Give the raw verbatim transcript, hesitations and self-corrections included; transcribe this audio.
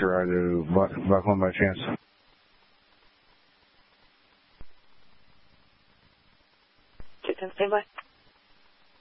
Victor, I do. Buck, Buckland by chance? Two ten, stand by.